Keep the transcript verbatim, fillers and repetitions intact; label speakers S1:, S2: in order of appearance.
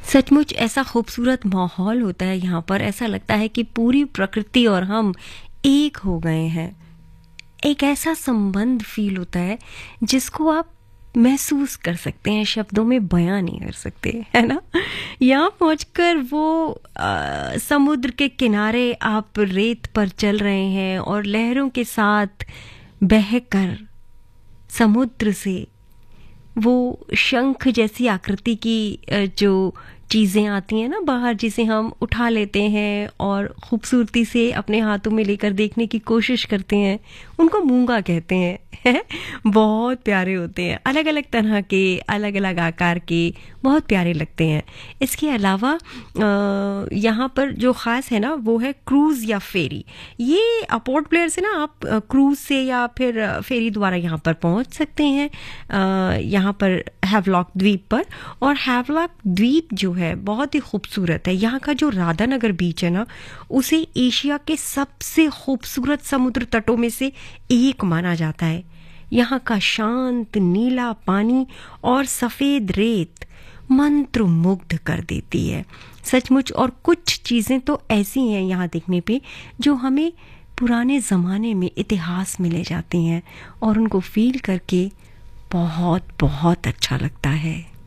S1: सचमुच ऐसा खूबसूरत माहौल होता है यहाँ पर, ऐसा लगता है कि पूरी प्रकृति और हम एक हो गए हैं। एक ऐसा संबंध फील होता है जिसको आप महसूस कर सकते हैं, शब्दों में बयां नहीं कर सकते, है ना। यहाँ पहुंचकर वो आ, समुद्र के किनारे आप रेत पर चल रहे हैं और लहरों के साथ बहकर समुद्र से वो शंख जैसी आकृति की अ, जो चीज़ें आती हैं ना बाहर, जिसे हम उठा लेते हैं और खूबसूरती से अपने हाथों में लेकर देखने की कोशिश करते हैं, उनको मूंगा कहते हैं। हैं? बहुत प्यारे होते हैं, अलग अलग तरह के, अलग अलग आकार के, बहुत प्यारे लगते हैं। इसके अलावा अ, यहाँ पर जो ख़ास है ना वो है क्रूज़ या फेरी। ये पोर्ट ब्लेयर से ना आप क्रूज़ से या फिर फेरी द्वारा यहाँ पर पहुँच सकते हैं, अ, यहाँ पर हैवलॉक द्वीप पर। और हैवलॉक द्वीप जो है बहुत ही खूबसूरत है। यहाँ का जो राधानगर बीच है ना, उसे एशिया के सबसे खूबसूरत समुद्र तटों में से एक माना जाता है। यहाँ का शांत नीला पानी और सफ़ेद रेत मंत्रमुग्ध कर देती है सचमुच। और कुछ चीज़ें तो ऐसी हैं यहाँ देखने पे जो हमें पुराने ज़माने में इतिहास में ले जाती हैं और उनको फील करके बहुत बहुत अच्छा लगता है।